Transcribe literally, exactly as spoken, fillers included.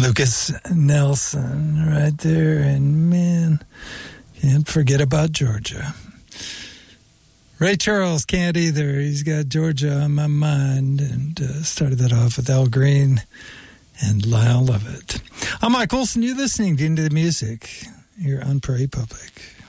Lucas Nelson right there, and man, can't forget about Georgia. Ray Charles can't either. He's got Georgia on my mind, and uh, started that off with Al Green and Lyle Lovett. I'm Mike Olson. You're listening to Into the Music here on Prairie Public.